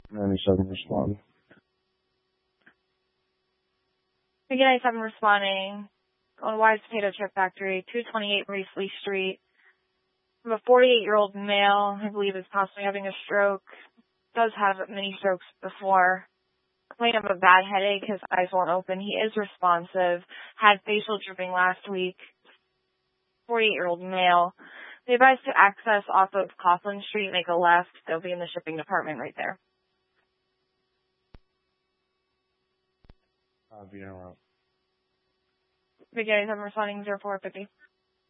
97 responding. Beginning 7 responding. On Wise Potato Chip Factory, 228 Maurice Lee Street. I'm a 48-year-old male, I believe is possibly having a stroke. Does have many strokes before. Complained of a bad headache, his eyes won't open. He is responsive. Had facial dripping last week. 48-year-old male. They advise to access off of Coughlin Street, make a left. They'll be in the shipping department right there. Beginning Beginning 7 responding 0450.